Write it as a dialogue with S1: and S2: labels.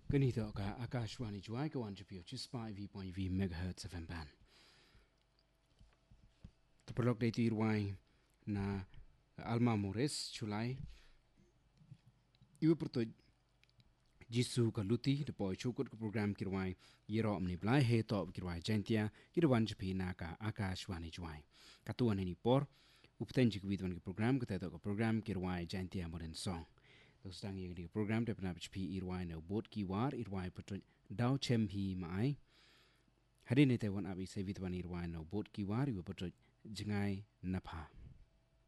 S1: Ganito ka Akashwani Juai ka 1.5 MHz FM band. Tepelok dari Irwai na Alma Mores Chulai. Ibu pertoj Jisu ka luti depois chukut ke program kirwai yero omni blai he top kirwai jentia kirwan jepi na ka Akashwani Juai. Katuan ini por upten jik widwan ke program ke tetok ke program kirwai jentia modern song. Terus sedang yang di program dia pernah bercepi irwai na bot kiwar irwai pertoj dau chem hi mai. Hari ni tewan abi se widwan irwai na bot kiwar ibu pertoj jengai napa.